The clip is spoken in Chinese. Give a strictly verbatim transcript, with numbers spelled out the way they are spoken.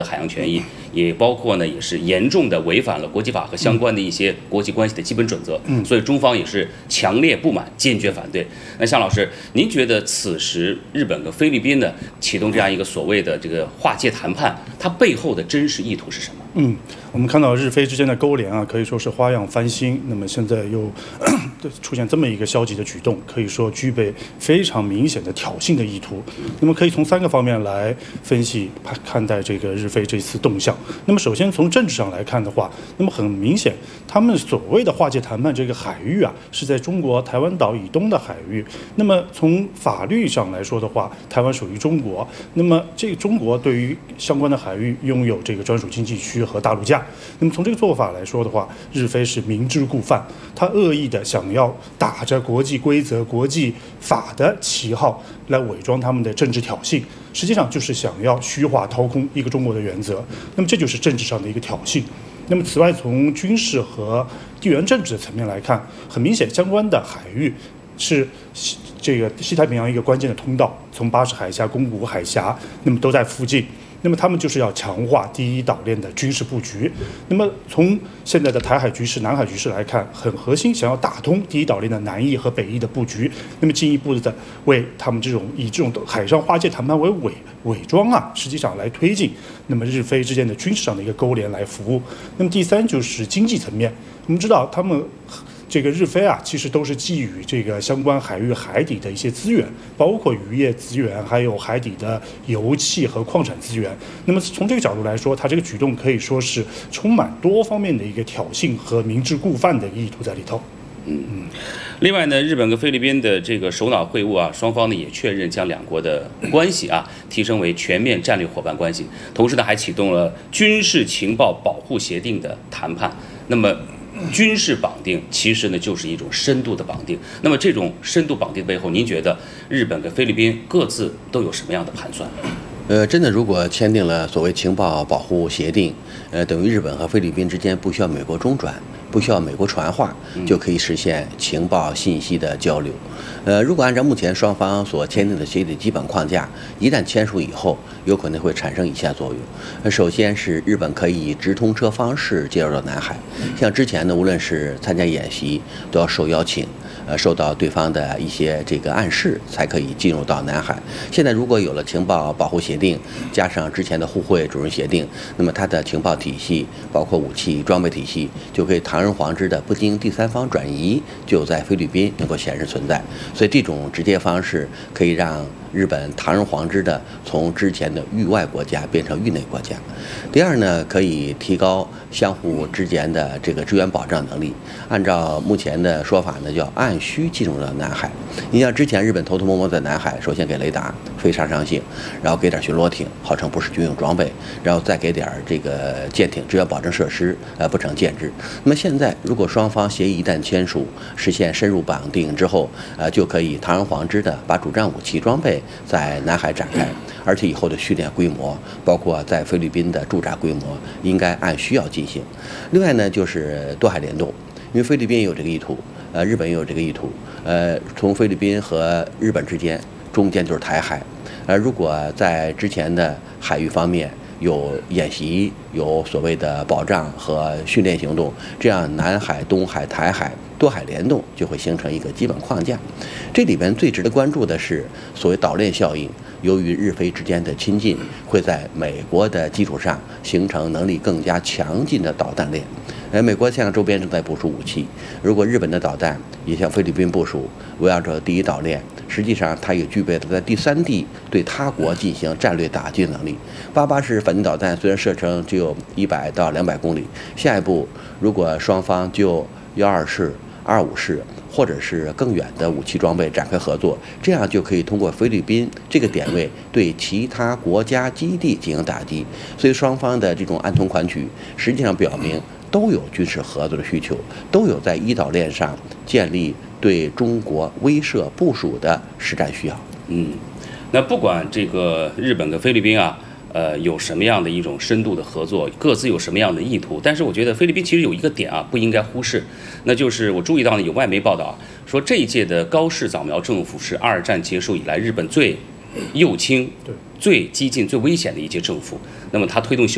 海洋权益，也包括呢，也是严重的违反了国际法和相关的一些国际关系的基本准则。嗯，所以中方也是强烈不满，坚决反对。那向老师，您觉得此时日本跟菲律宾呢启动这样一个所谓的这个划界谈判，它背后的真实意图是什么？ 嗯，我们看到日菲之间的勾连啊，可以说是花样翻新。那么现在又出现这么一个消极的举动，可以说具备非常明显的挑衅的意图。那么可以从三个方面来分析看待这个日菲这次动向。那么首先从政治上来看的话，那么很明显，他们所谓的划界谈判这个海域啊，是在中国台湾岛以东的海域。那么从法律上来说的话，台湾属于中国。那么这个中国对于相关的海域拥有这个专属经济区和大陆架。那么从这个做法来说的话，日菲是明知故犯，他恶意的想要打着国际规则、国际法的旗号来伪装他们的政治挑衅，实际上就是想要虚化掏空一个中国的原则。那么这就是政治上的一个挑衅。那么此外，从军事和地缘政治的层面来看，很明显，相关的海域是这个西太平洋一个关键的通道，从巴士海峡、宫古海峡，那么都在附近。那么他们就是要强化第一岛链的军事布局。那么从现在的台海局势、南海局势来看，很核心，想要打通第一岛链的南翼和北翼的布局，那么进一步的为他们这种以这种海上划界谈判为伪伪装啊，实际上来推进那么日菲之间的军事上的一个勾连来服务。那么第三就是经济层面，我们知道他们。这个日菲啊，其实都是觊觎这个相关海域海底的一些资源，包括渔业资源，还有海底的油气和矿产资源。那么从这个角度来说，它这个举动可以说是充满多方面的一个挑衅和明知故犯的意图在里头。 嗯嗯。另外呢，日本跟菲律宾的这个首脑会晤啊，双方呢也确认将两国的关系啊提升为全面战略伙伴关系，同时呢还启动了军事情报保护协定的谈判。那么。军事绑定其实呢就是一种深度的绑定。那么这种深度绑定背后，您觉得日本跟菲律宾各自都有什么样的盘算？ 呃，真的，如果签订了所谓情报保护协定，呃，等于日本和菲律宾之间不需要美国中转，不需要美国传话，就可以实现情报信息的交流。呃，如果按照目前双方所签订的协议的基本框架，一旦签署以后，有可能会产生以下作用。呃，首先是日本可以以直通车方式介入到南海，像之前呢，无论是参加演习，都要受邀请。呃，受到对方的一些这个暗示，才可以进入到南海。现在如果有了情报保护协定，加上之前的互惠主任协定，那么它的情报体系，包括武器装备体系，就可以堂而皇之的不经第三方转移，就在菲律宾能够显示存在。所以这种直接方式可以让日本堂而皇之的从之前的域外国家变成域内国家。第二呢，可以提高相互之间的这个支援保障能力。按照目前的说法呢，叫按需进入到南海。你像之前日本偷偷摸摸在南海，首先给雷达、非杀伤性，然后给点巡逻艇，号称不是军用装备，然后再给点这个舰艇支援保证设施，呃，不成建制。那么现在如果双方协议一旦签署，实现深入绑定之后，呃，就可以堂而皇之的把主战武器装备在南海展开，而且以后的训练规模，包括在菲律宾的驻扎规模，应该按需要进行。另外呢，就是多海联动，因为菲律宾也有这个意图，呃，日本也有这个意图，呃，从菲律宾和日本之间，中间就是台海，而如果在之前的海域方面有演习，有所谓的保障和训练行动，这样南海、东海、台海多海联动就会形成一个基本框架。这里边最值得关注的是所谓岛链效应，由于日菲之间的亲近，会在美国的基础上形成能力更加强劲的导弹链。呃，美国向周边正在部署武器，如果日本的导弹也向菲律宾部署，围绕着第一岛链，实际上它也具备了在第三地对他国进行战略打击能力。八八式反舰导弹虽然射程只有一百到两百公里，下一步如果双方就幺二式、二五式或者是更远的武器装备展开合作，这样就可以通过菲律宾这个点位对其他国家基地进行打击。所以双方的这种暗通款曲，实际上表明都有军事合作的需求，都有在一岛链上建立对中国威慑部署的实战需要。 嗯，那不管这个日本跟菲律宾啊，呃，有什么样的一种深度的合作，各自有什么样的意图，但是我觉得菲律宾其实有一个点啊，不应该忽视，那就是我注意到呢，有外媒报道说，这一届的高市早苗政府是二战结束以来日本最右倾、最激进、最危险的一届政府。那么他推动修